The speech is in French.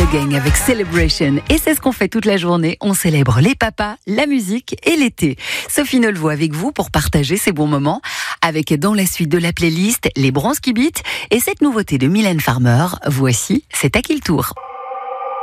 the Gang avec Celebration. Et c'est ce qu'on fait toute la journée. On célèbre les papas, la musique et l'été. Sophie Nolvo avec vous pour partager ces bons moments. Avec dans la suite de la playlist, les Bronski Beats et cette nouveauté de Mylène Farmer. Voici, c'est à qui le tour?